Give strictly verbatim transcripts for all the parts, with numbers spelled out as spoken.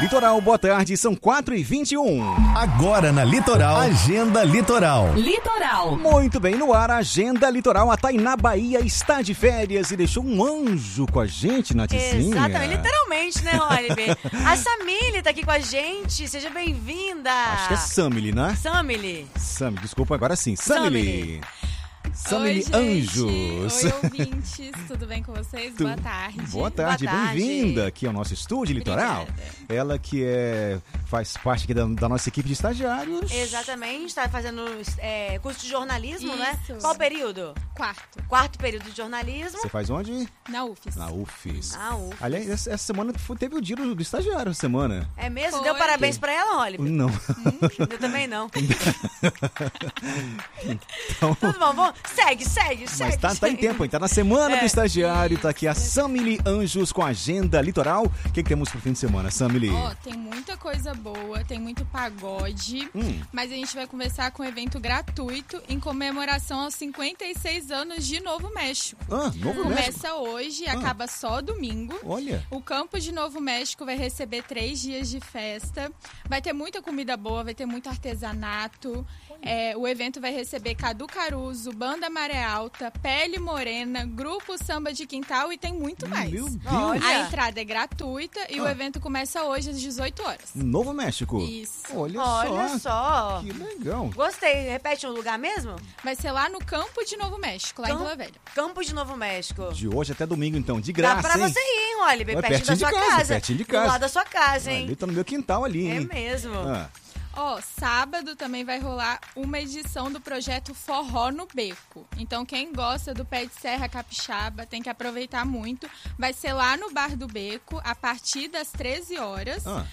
Litoral, boa tarde, são quatro e vinte e um. Agora na Litoral, Agenda Litoral. Litoral. Muito bem, no ar, Agenda Litoral. A Tainá Bahia está de férias e deixou um anjo com a gente, Natizinha. Exatamente, literalmente, né, Oliver? A Samile tá aqui com a gente, seja bem-vinda. Acho que é Samile, né? Samile. Samile, desculpa, agora sim. Samile. Samile Oi, gente. Anjos. Oi, ouvintes. Tudo bem com vocês? Tu... Boa tarde. Boa tarde, Boa tarde. bem-vinda aqui ao nosso estúdio Litoral. Obrigada. Ela que é, faz parte aqui da, da nossa equipe de estagiários. Exatamente, tá fazendo é, curso de jornalismo, né? Isso. Qual período? Quarto, Quarto período de jornalismo. Você faz onde? na U F S. Na U F S. Ah, U F S. Aliás, essa, essa semana foi- teve o dia do, do estagiário, essa semana. É mesmo? Foi. Deu parabéns pra ela, Oliver? Não. Eu também não. Então, Tudo bom, vamos. Segue, segue, segue. mas tá, tá em segue. tempo, hein? Tá na semana É. do estagiário, tá aqui a Samile Anjos com a Agenda Litoral. O que, que temos pro fim de semana, Samile? Ó, tem muita coisa boa, tem muito pagode, Hum. mas a gente vai conversar com um evento gratuito em comemoração aos cinquenta e seis anos de Novo México. Ah, Novo México. Começa hoje e Ah. acaba só domingo. Olha. O campo de Novo México vai receber três dias de festa. Vai ter muita comida boa, vai ter muito artesanato. É, o evento vai receber Cadu Caruso, Banda Maré Alta, Pele Morena, Grupo Samba de Quintal e tem muito mais. Meu Deus. Olha. A entrada é gratuita e o Ah. evento começa hoje às dezoito horas. Novo México. Isso. Olha, Olha só. só. Que legal. Gostei. Repete o lugar mesmo? Vai ser lá no campo de Novo México, lá em Campo- Vila Velha. Campo de Novo México. De hoje até domingo, então, de Dá graça, pra hein? você ir, hein, Oliver? É Pertinho, pertinho da de sua casa, casa. pertinho de casa. Do lado da sua casa, hein? Ali tá no meu quintal ali, É hein? mesmo. Ah, Ó, sábado também vai rolar uma edição do projeto Forró no Beco. Então, quem gosta do pé de serra capixaba tem que aproveitar muito. Vai ser lá no Bar do Beco, a partir das treze horas. ah,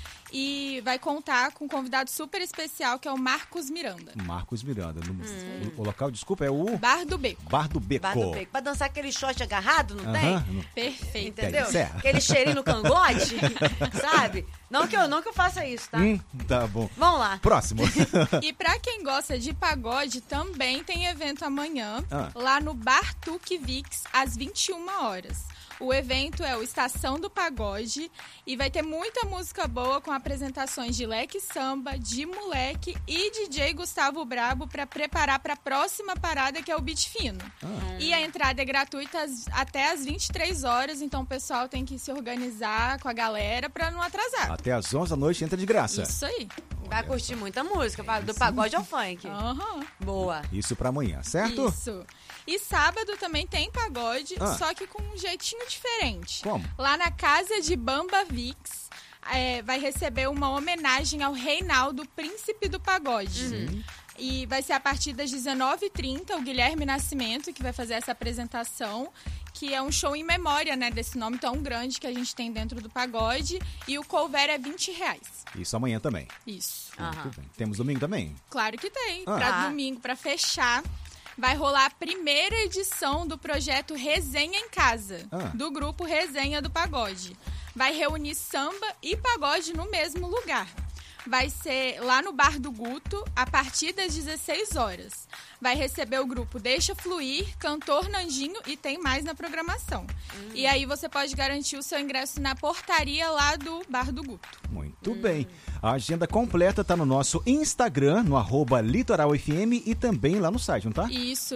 E vai contar com um convidado super especial, que é o Marcos Miranda. Marcos Miranda. No- Hum. o, o local, desculpa, é o Bar do Beco. Bar do Beco. Bar do Beco. Pra dançar aquele shot agarrado, não Aham, tem? no- Perfeito. Pé de Entendeu? serra. Aquele cheirinho no cangote, sabe? Não que, eu, não que eu faça isso, tá? Hum, tá bom. Vamos lá. Próximo. E pra quem gosta de pagode, também tem evento amanhã, Ah. lá no Bar Tuque Vix, às vinte e uma horas. O evento é o Estação do Pagode e vai ter muita música boa com apresentações de Leque Samba, de Moleque e D J Gustavo Brabo para preparar para a próxima parada, que é o Beat Fino. Ah. E a entrada é gratuita às- até às vinte e três horas, então o pessoal tem que se organizar com a galera para não atrasar. Até às onze da noite entra de graça. Isso aí. Vai curtir muita música, do pagode ao funk. Aham. Boa. Isso pra amanhã, certo? Isso. E sábado também tem pagode, Ah. só que com um jeitinho diferente. Como? Lá na casa de Bamba Vix, é, vai receber uma homenagem ao Reinaldo, príncipe do pagode. E vai ser a partir das dezenove e trinta, o Guilherme Nascimento, que vai fazer essa apresentação, que é um show em memória, né, desse nome tão grande que a gente tem dentro do pagode. E o cover é vinte reais. Isso amanhã também. Isso. Aham. Muito bem. Temos domingo também? Claro que tem. Ah. Pra Ah. domingo, pra fechar, vai rolar a primeira edição do projeto Resenha em Casa, Ah. do grupo Resenha do Pagode. Vai reunir samba e pagode no mesmo lugar. Vai ser lá no Bar do Guto, a partir das dezesseis horas. Vai receber o grupo Deixa Fluir, Cantor Nandinho e tem mais na programação. E aí você pode garantir o seu ingresso na portaria lá do Bar do Guto. Muito bem. A agenda completa tá no nosso Instagram, no arroba litoralfm e também lá no site, não tá? Isso,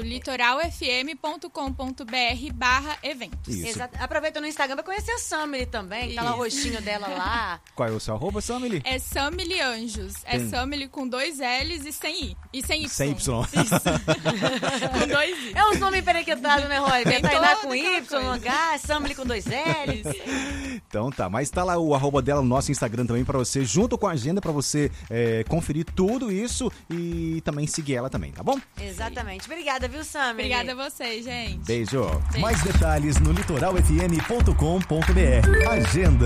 litoralfm.com.br barra eventos. Isso. Exato. Aproveita no Instagram pra conhecer a Sammy também, que tá lá o rostinho dela lá. Qual é o seu arroba, Samily? É Samily Anjos. É Tem. Samily com dois L's e sem I. E sem Y. Sem Y. Com dois I. É uns nomes perequetados, né, Roy? Tem Tainá toda com aquela Y, coisa. H, Sammy com dois L's. Então tá, mas tá lá o arroba dela no nosso Instagram também pra você, junto com a agenda, pra você é, conferir tudo isso e também seguir ela também, tá bom? Exatamente. Obrigada, viu, Sammy? Obrigada a vocês, gente. Beijo. Mais detalhes no litoralfm ponto com ponto br. Agenda